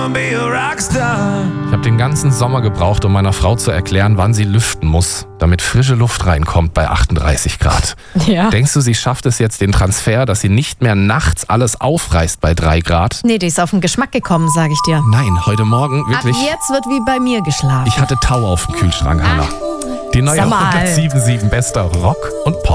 Ich habe den ganzen Sommer gebraucht, um meiner Frau zu erklären, wann sie lüften muss, damit frische Luft reinkommt bei 38 Grad. Ja. Denkst du, sie schafft es jetzt, den Transfer, dass sie nicht mehr nachts alles aufreißt bei 3 Grad? Nee, die ist auf den Geschmack gekommen, sage ich dir. Nein, heute Morgen wirklich. Ab jetzt wird wie bei mir geschlafen. Ich hatte Tau auf dem Kühlschrank, Hannah. Die neue Sag mal. 107.7 bester Rock und Pop.